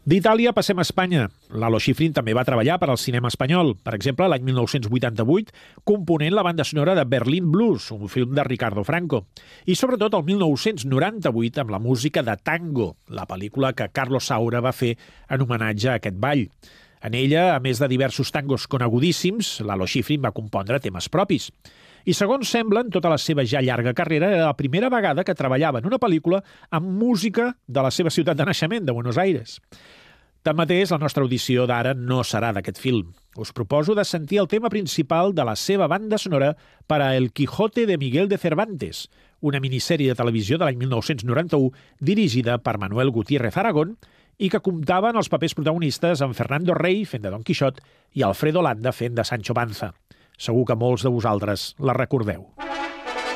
D'Itàlia passem a Espanya. Lalo Schifrin també va treballar per al cinema espanyol. Per exemple, l'any 1988, component la banda sonora de Berlin Blues, un film de Ricardo Franco. I sobretot el 1998 amb la música de Tango, la pel·lícula que Carlos Saura va fer en homenatge a aquest ball. En ella, a més de diversos tangos conegudíssims, Lalo Schifrin va compondre temes propis. I segons sembla, en tota la seva ja llarga carrera, era la primera vegada que treballava en una pel·lícula amb música de la seva ciutat de naixement, de Buenos Aires. Tanmateix, la nostra audició d'ara no serà d'aquest film. Us proposo de sentir el tema principal de la seva banda sonora per a El Quijote de Miguel de Cervantes, una minissèrie de televisió de l'any 1991 dirigida per Manuel Gutiérrez Aragón i que comptava en els papers protagonistes amb Fernando Rey fent de Don Quixot i Alfredo Landa fent de Sancho Panza. Segur que molts de vosaltres la recordeu.